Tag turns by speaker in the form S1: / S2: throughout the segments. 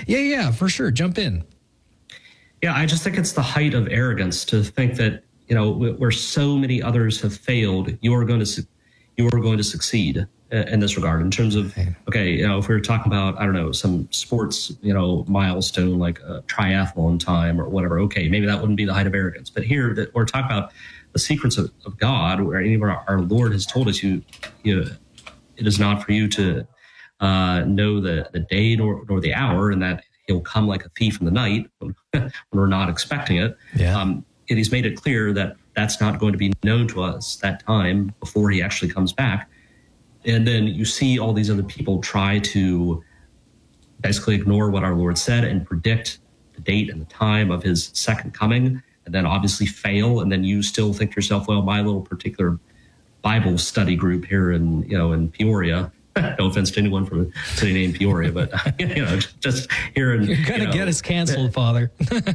S1: Yeah, for sure. Jump in.
S2: Yeah, I just think it's the height of arrogance to think that, where so many others have failed, you are going to succeed in this regard. In terms of, okay, if we were talking about, I don't know, some sports, milestone like a triathlon time or whatever, okay, maybe that wouldn't be the height of arrogance. But here, that we're talking about the secrets of God, where even our Lord has told us, it is not for you to know the day nor the hour, and that He'll come like a thief in the night when we're not expecting it.
S1: Yeah.
S2: And He's made it clear that that's not going to be known to us that time before He actually comes back. And then you see all these other people try to basically ignore what our Lord said and predict the date and the time of His second coming, and then obviously fail. And then you still think to yourself, well, my little particular Bible study group here in Peoria, no offense to anyone from a city named Peoria, but just here in
S1: you're gonna get us canceled, Father.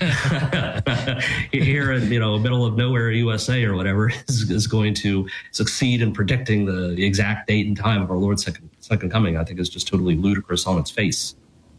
S2: Here in middle of nowhere USA or whatever is going to succeed in predicting the exact date and time of our Lord's second coming. I think is just totally ludicrous on its face.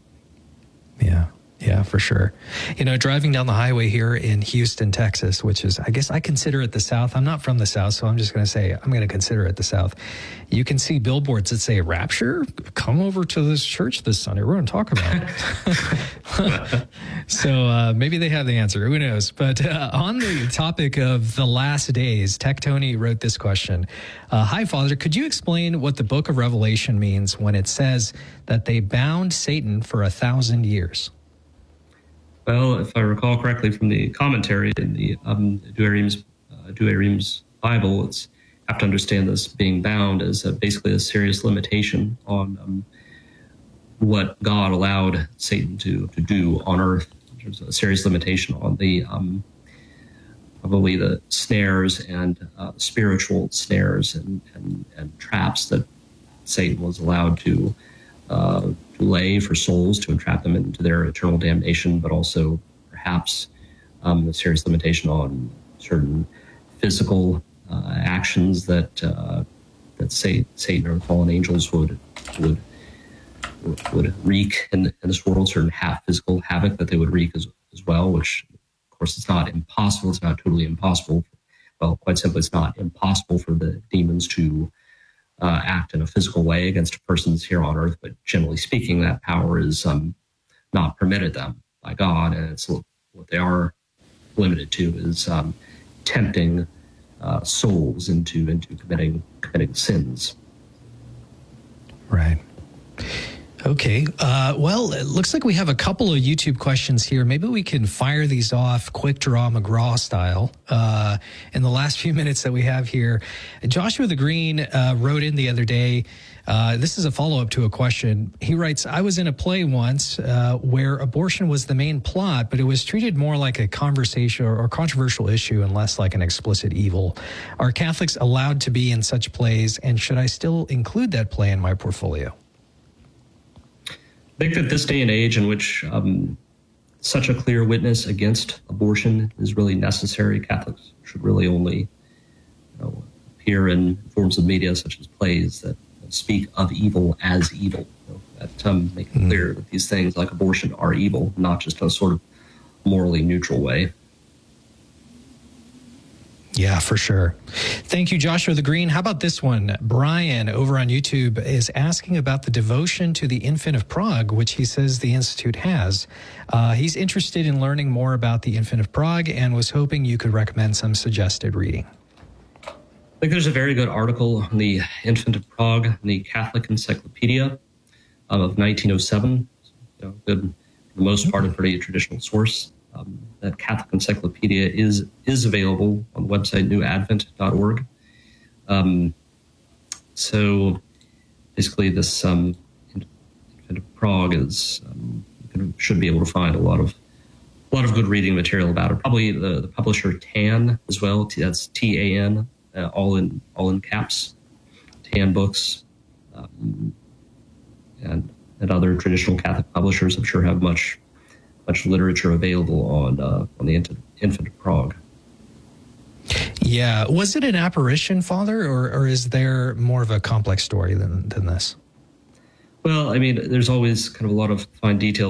S1: Yeah, for sure. Driving down the highway here in Houston, Texas, which is, I guess I consider it the South. I'm not from the South, so I'm just going to say I'm going to consider it the South. You can see billboards that say, "Rapture, come over to this church this Sunday. We're going to talk about it." So maybe they have the answer. Who knows? But on the topic of the last days, Tech Tony wrote this question. Hi, Father. Could you explain what the book of Revelation means when it says that they bound Satan for 1,000 years?
S2: Well, if I recall correctly from the commentary in the Douay-Rheims Bible, it's have to understand this being bound as basically a serious limitation on what God allowed Satan to do on earth. There's a serious limitation on the probably the snares and spiritual snares and traps that Satan was allowed to lay for souls to entrap them into their eternal damnation, but also perhaps a serious limitation on certain physical actions that Satan or fallen angels would wreak in this world, certain half physical havoc that they would wreak as well, which of course it's not impossible. It's not totally impossible. Well, quite simply, it's not impossible for the demons to act in a physical way against persons here on earth, but generally speaking, that power is not permitted them by God, and it's what they are limited to is tempting souls into committing sins.
S1: Right. Okay. Well, it looks like we have a couple of YouTube questions here. Maybe we can fire these off quick draw McGraw style in the last few minutes that we have here. Joshua the Green wrote in the other day. This is a follow-up to a question. He writes, I was in a play once where abortion was the main plot, but it was treated more like a conversation or controversial issue and less like an explicit evil. Are Catholics allowed to be in such plays, and should I still include that play in my portfolio?
S2: I think that this day and age in which such a clear witness against abortion is really necessary, Catholics should really only appear in forms of media such as plays that speak of evil as evil, that make it clear that these things like abortion are evil, not just in a sort of morally neutral way.
S1: Yeah, for sure. Thank you, Joshua the Green. How about this one? Brian over on YouTube is asking about the devotion to the Infant of Prague, which he says the Institute has. He's interested in learning more about the Infant of Prague and was hoping you could recommend some suggested reading.
S2: I think there's a very good article on the Infant of Prague in the Catholic Encyclopedia of 1907. Good, for the most part, a pretty traditional source. That Catholic Encyclopedia is available on the website newadvent.org. So basically, this Infant of Prague is should be able to find a lot of good reading material about it. Probably the publisher TAN as well. That's TAN, all in caps. TAN Books and other traditional Catholic publishers, I'm sure, have much literature available on the Infant of Prague.
S1: Yeah. Was it an apparition, Father, or is there more of a complex story than this?
S2: Well, I mean, there's always kind of a lot of fine details